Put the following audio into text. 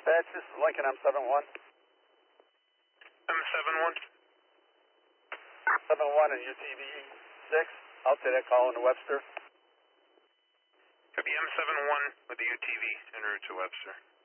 Dispatch, this is Lincoln M71. M71? 71 and UTV 6. I'll take that call into Webster. Copy M71 with the UTV en route to Webster.